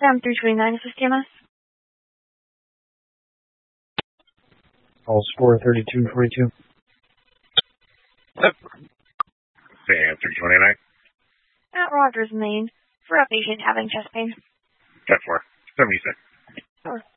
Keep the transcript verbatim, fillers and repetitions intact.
Sam three twenty-nine, is this T M S? All score thirty-two forty-two. Sam three twenty-nine. At Rogers, Maine, for a patient having chest pain. ten four. seventy-six. Or